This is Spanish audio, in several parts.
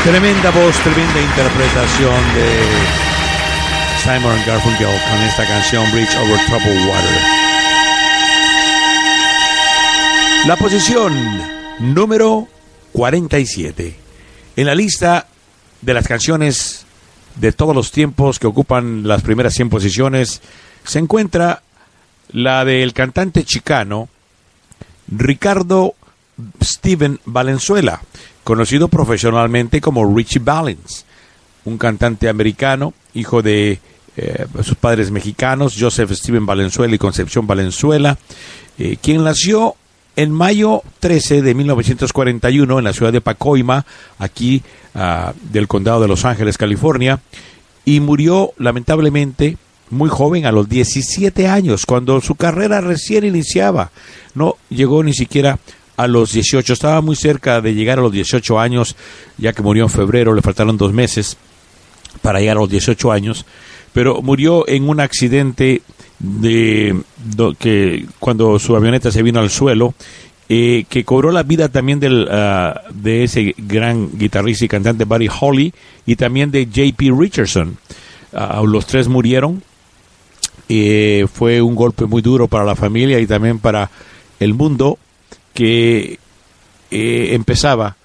Tremenda voz, tremenda interpretación de Simon & Garfunkel con esta canción Bridge Over Troubled Water. La posición número 47 en la lista de las canciones de todos los tiempos que ocupan las primeras 100 posiciones se encuentra la del cantante chicano Ricardo Steven Valenzuela, conocido profesionalmente como Richie Valens, un cantante americano, hijo de sus padres mexicanos, Joseph Steven Valenzuela y Concepción Valenzuela, quien nació en mayo 13 de 1941 en la ciudad de Pacoima, aquí del condado de Los Ángeles, California, y murió lamentablemente muy joven, a los 17 años, cuando su carrera recién iniciaba. No llegó ni siquiera a los 18, estaba muy cerca de llegar a los 18 años, ya que murió en febrero, le faltaron 2 meses para llegar a los 18 años, pero murió en un accidente que cuando su avioneta se vino al suelo, que cobró la vida también de ese gran guitarrista y cantante Buddy Holly, y también de J.P. Richardson. Los 3 murieron. Fue un golpe muy duro para la familia y también para el mundo, que empezaba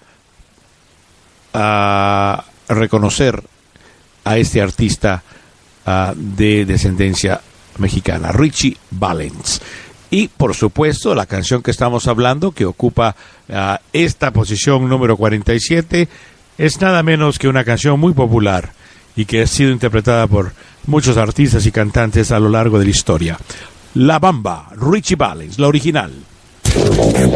a reconocer a este artista de descendencia mexicana, Richie Valens. Y por supuesto la canción que estamos hablando, que ocupa esta posición número 47, es nada menos que una canción muy popular y que ha sido interpretada por muchos artistas y cantantes a lo largo de la historia. La Bamba, Richie Valens, la original.